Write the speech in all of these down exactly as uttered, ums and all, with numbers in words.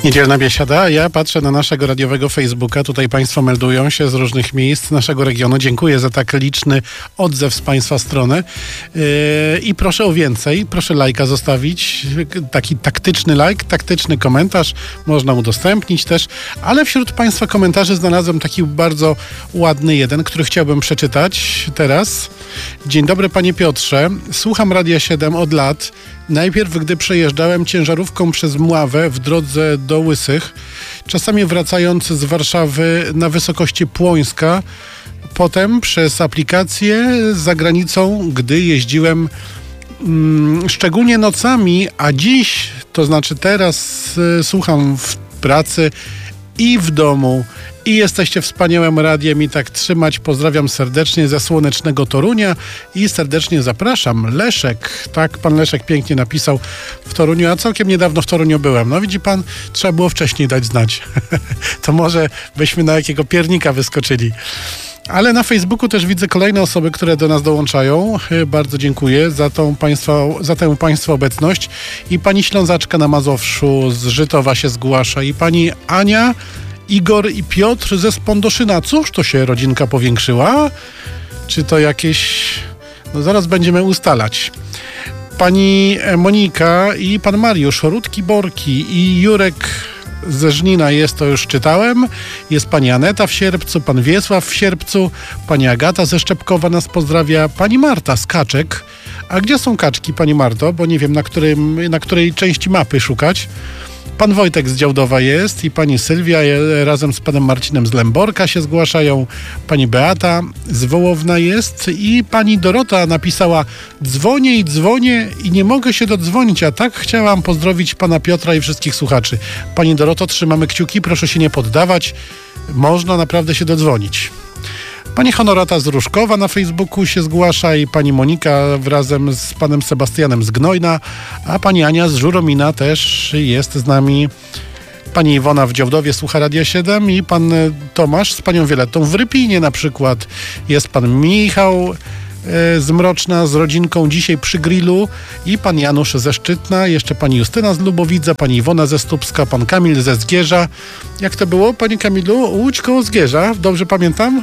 Niedzielna biesiada. Ja patrzę na naszego radiowego Facebooka. Tutaj Państwo meldują się z różnych miejsc naszego regionu. Dziękuję za tak liczny odzew z Państwa strony. Yy, I proszę o więcej. Proszę lajka zostawić. Taki taktyczny lajk, taktyczny komentarz. Można udostępnić też. Ale wśród Państwa komentarzy znalazłem taki bardzo ładny jeden, który chciałbym przeczytać teraz. Dzień dobry, Panie Piotrze. Słucham Radia siedem od lat. Najpierw, gdy przejeżdżałem ciężarówką przez Mławę w drodze do Łysych, czasami wracając z Warszawy na wysokości Płońska, potem przez aplikację za granicą, gdy jeździłem mm, szczególnie nocami, a dziś, to znaczy teraz y, słucham w pracy i w domu. I jesteście wspaniałym radiem i tak trzymać. Pozdrawiam serdecznie ze słonecznego Torunia i serdecznie zapraszam. Leszek, tak, pan Leszek pięknie napisał w Toruniu, a całkiem niedawno w Toruniu byłem. No widzi pan, trzeba było wcześniej dać znać. To może byśmy na jakiego piernika wyskoczyli. Ale na Facebooku też widzę kolejne osoby, które do nas dołączają. Bardzo dziękuję za, tą państwa, za tę Państwa obecność. I pani Ślązaczka na Mazowszu z Żytowa się zgłasza. I pani Ania, Igor i Piotr ze Spondoszyna. Cóż to się rodzinka powiększyła? Czy to jakieś... No zaraz będziemy ustalać. Pani Monika i pan Mariusz, Rudki Borki i Jurek ze Żnina jest, to już czytałem. Jest pani Aneta w Sierpcu, pan Wiesław w Sierpcu, pani Agata ze Szczepkowa nas pozdrawia, pani Marta z Kaczek. A gdzie są kaczki, pani Marto? Bo nie wiem, na, którym, na której części mapy szukać. Pan Wojtek z Działdowa jest i pani Sylwia razem z panem Marcinem z Lęborka się zgłaszają. Pani Beata z Wołowna jest i pani Dorota napisała: dzwonię i dzwonię i nie mogę się dodzwonić, a tak chciałam pozdrowić pana Piotra i wszystkich słuchaczy. Pani Doroto, trzymamy kciuki, proszę się nie poddawać. Można naprawdę się dodzwonić. Pani Honorata z Różkowa na Facebooku się zgłasza i pani Monika razem z panem Sebastianem z Gnojna, a pani Ania z Żuromina też jest z nami. Pani Iwona w Działdowie słucha Radia siedem i pan Tomasz z panią Wiolettą w Rypinie na przykład. Jest pan Michał z Mroczna z rodzinką dzisiaj przy grillu i pan Janusz ze Szczytna, jeszcze pani Justyna z Lubowidza, pani Iwona ze Stupska, pan Kamil ze Zgierza. Jak to było, panie Kamilu? Łódź koło Zgierza, dobrze pamiętam?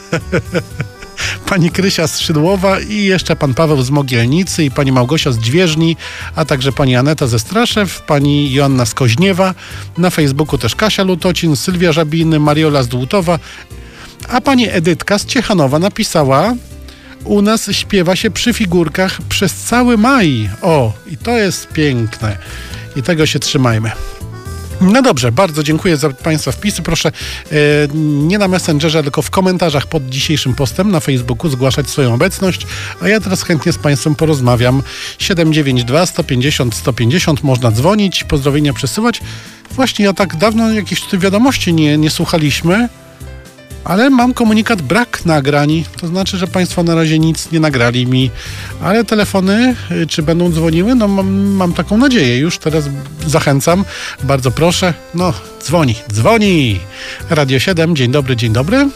Pani Krysia z Szydłowa i jeszcze pan Paweł z Mogielnicy i pani Małgosia z Dźwieżni, a także pani Aneta ze Straszew, pani Joanna z Koźniewa. Na Facebooku też Kasia Lutocin, Sylwia Żabiny, Mariola z Dłutowa, a pani Edytka z Ciechanowa napisała: u nas śpiewa się przy figurkach przez cały maj. O, i to jest piękne. I tego się trzymajmy. No dobrze, bardzo dziękuję za Państwa wpisy. Proszę e, nie na Messengerze, tylko w komentarzach pod dzisiejszym postem na Facebooku zgłaszać swoją obecność, a ja teraz chętnie z Państwem porozmawiam. siedem dziewięć dwa sto pięćdziesiąt sto pięćdziesiąt można dzwonić, pozdrowienia przesyłać. Właśnie ja tak dawno jakiejś tutaj wiadomości nie, nie słuchaliśmy. Ale mam komunikat brak nagrań, to znaczy, że Państwo na razie nic nie nagrali mi, ale telefony, czy będą dzwoniły? No mam, mam taką nadzieję, już teraz zachęcam, bardzo proszę, no dzwoni, dzwoni. Radio siedem, dzień dobry, dzień dobry.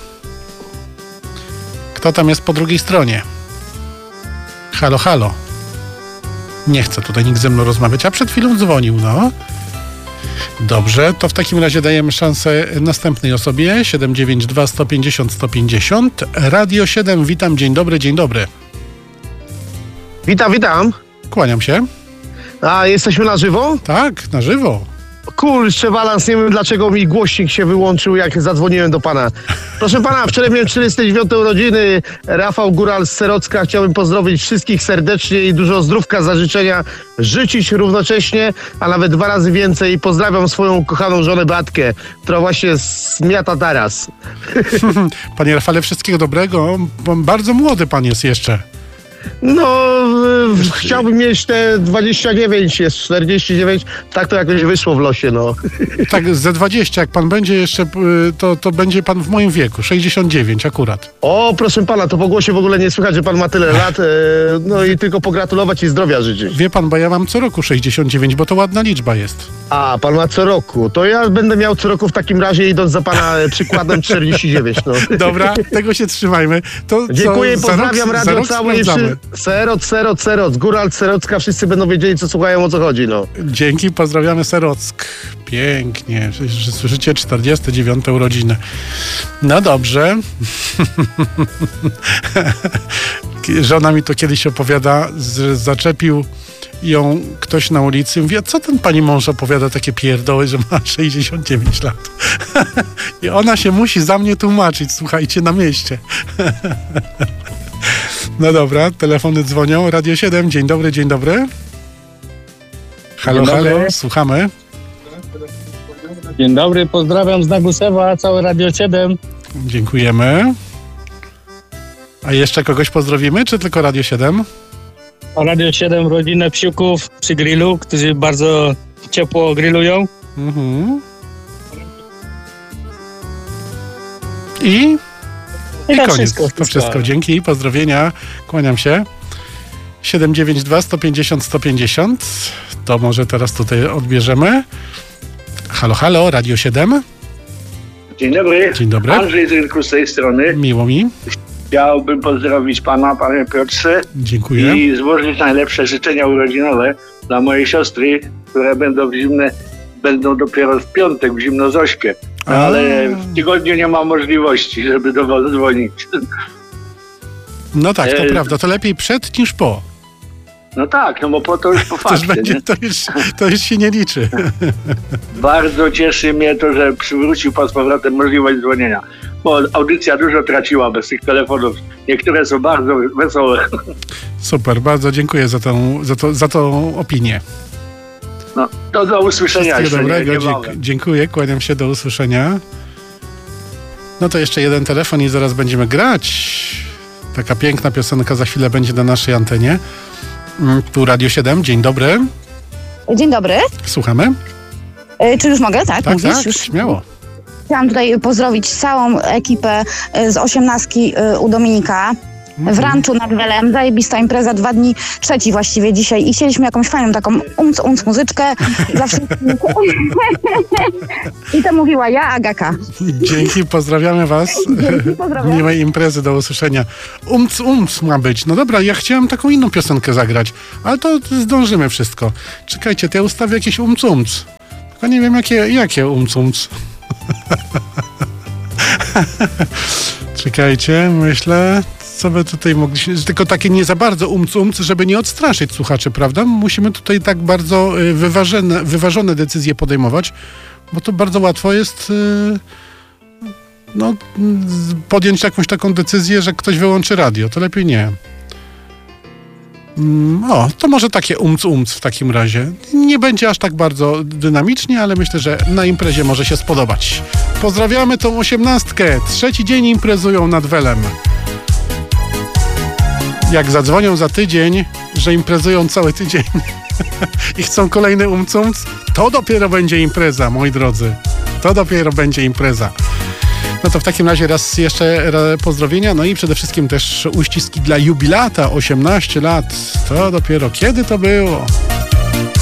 Kto tam jest po drugiej stronie? Halo, halo. Nie chce tutaj nikt ze mną rozmawiać, a przed chwilą dzwonił, no. Dobrze, to w takim razie dajemy szansę następnej osobie. siedem dziewięć dwa sto pięćdziesiąt sto pięćdziesiąt. Radio siedem, witam, dzień dobry, dzień dobry. Witam, witam. Kłaniam się. A jesteśmy na żywo? Tak, na żywo. Kurczę, balans, nie wiem dlaczego mi głośnik się wyłączył, jak zadzwoniłem do pana. Proszę pana, wczoraj miałem czterdzieste dziewiąte urodziny. Rafał Góral z Serocka. Chciałbym pozdrowić wszystkich serdecznie i dużo zdrówka za życzenia życzyć równocześnie, a nawet dwa razy więcej. Pozdrawiam swoją kochaną żonę Beatkę, która właśnie zmiata taras. Panie Rafale, wszystkiego dobrego. Bardzo młody pan jest jeszcze. No, w, chciałbym mieć te dwadzieścia dziewięć, jest czterdzieści dziewięć, tak to jakoś wyszło w losie, no. Tak, ze dwadzieścia, jak pan będzie jeszcze, to, to będzie pan w moim wieku, sześćdziesiąt dziewięć akurat. O, proszę pana, to po głosie w ogóle nie słychać, że pan ma tyle lat, e, no i tylko pogratulować i zdrowia życzyć. Wie pan, bo ja mam co roku sześćdziesiąt dziewięć, bo to ładna liczba jest. A, pan ma co roku. To ja będę miał co roku w takim razie, idąc za pana przykładem czterdzieści dziewięć. No. Dobra, tego się trzymajmy. To Dziękuję, co, pozdrawiam rok, radio całe i wszy... Seroc, Seroc, Seroc, Góral, Serocka, wszyscy będą wiedzieli, co słuchają, o co chodzi, no. Dzięki, pozdrawiamy Serock. Pięknie, że słyszycie czterdzieste dziewiąte urodziny. No dobrze. Żona mi to kiedyś opowiada, że zaczepił ją ktoś na ulicy. Mówi, co ten pani mąż opowiada takie pierdoły, że ma sześćdziesiąt dziewięć lat. I ona się musi za mnie tłumaczyć, słuchajcie, na mieście. No dobra, telefony dzwonią. Radio siedem, dzień dobry, dzień dobry. Halo, Dzień dobry. halo, słuchamy. Dzień dobry, pozdrawiam z Naguszewa, całe Radio siedem. Dziękujemy. A jeszcze kogoś pozdrowimy, czy tylko Radio siedem? Radio siedem, rodzinę psiuków przy grillu, którzy bardzo ciepło grillują. Mhm. I? I to koniec. wszystko. To wszystko. Dzięki, pozdrowienia. Kłaniam się. siedem dziewięć dwa sto pięćdziesiąt sto pięćdziesiąt. To może teraz tutaj odbierzemy. Halo, halo, Radio siedem. Dzień dobry. Dzień dobry. Andrzej z rynku z tej strony. Miło mi. Chciałbym pozdrowić pana, panie Piotrze, Dziękuję. i złożyć najlepsze życzenia urodzinowe dla mojej siostry, które będą w zimne, będą dopiero w piątek w Zimnozośkę. Ale w tygodniu nie ma możliwości, żeby do was dzwonić. No tak, to E, prawda. To lepiej przed niż po. No tak, no bo po to już po Też fakcie, będzie, nie? to, już, to już się nie liczy. Bardzo cieszy mnie to, że przywrócił pan z powrotem możliwość dzwonienia. Bo audycja dużo traciła bez tych telefonów. Niektóre są bardzo wesołe. Super, bardzo dziękuję za tą, za to, za tą opinię. No, to do usłyszenia. Wszystkiego jeszcze, dobrego, nie, dzie- niebawem. dziękuję, kłaniam się, do usłyszenia. No to jeszcze jeden telefon i zaraz będziemy grać. Taka piękna piosenka za chwilę będzie na naszej antenie. Mm, Tu Radio siedem, dzień dobry. Dzień dobry. Słuchamy? E, Czy już mogę? Tak, Tak, mówić? tak, Już. śmiało. Chciałam tutaj pozdrowić całą ekipę e, z osiemnastki e, u Dominika w Ranczu nad Welem. Zajebista impreza, dwa dni, trzeci właściwie dzisiaj i chcieliśmy jakąś fajną taką umc, umc muzyczkę dla wszystkich. I to mówiła ja, Agaka. Dzięki, pozdrawiamy was. Dzięki, pozdrawiam. Miłej imprezy, do usłyszenia. Umc, umc ma być. No dobra, ja chciałem taką inną piosenkę zagrać, ale to zdążymy wszystko. Czekajcie, to ja ustawię jakieś umc, umc. Tylko nie wiem, jakie, jakie umc, umc. Czekajcie, myślę, co by tutaj mogliśmy... Tylko takie nie za bardzo umc, umc, żeby nie odstraszyć słuchaczy, prawda? Musimy tutaj tak bardzo y, wyważone, wyważone decyzje podejmować, bo to bardzo łatwo jest y, no, z- podjąć jakąś taką decyzję, że ktoś wyłączy radio. To lepiej nie. Mm, O, to może takie umc, umc w takim razie. Nie będzie aż tak bardzo dynamicznie, ale myślę, że na imprezie może się spodobać. Pozdrawiamy tą osiemnastkę. Trzeci dzień imprezują nad Welem. Jak zadzwonią za tydzień, że imprezują cały tydzień i chcą kolejny umc, umc, to dopiero będzie impreza, moi drodzy. To dopiero będzie impreza. No to w takim razie raz jeszcze ra- pozdrowienia, no i przede wszystkim też uściski dla jubilata, osiemnaście lat. To dopiero kiedy to było?